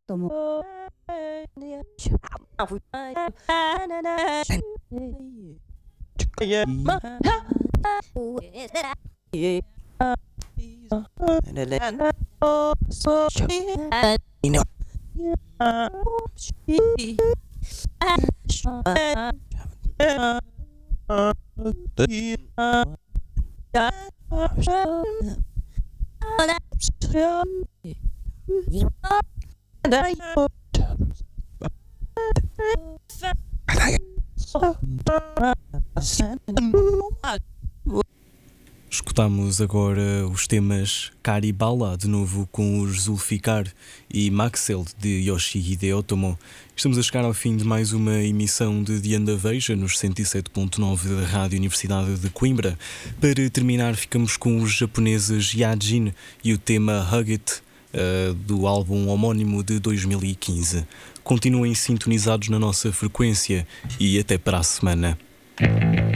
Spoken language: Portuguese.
Tomo. Escutamos agora os temas Karibala, de novo com os Zulfikar, e Maxel, de Yoshihide Otomo. Estamos a chegar ao fim de mais uma emissão de The Anda Veja, nos 107.9 da Rádio Universidade de Coimbra. Para terminar, ficamos com os japoneses Yajin e o tema Hug It, do álbum homónimo de 2015. Continuem sintonizados na nossa frequência e até para a semana.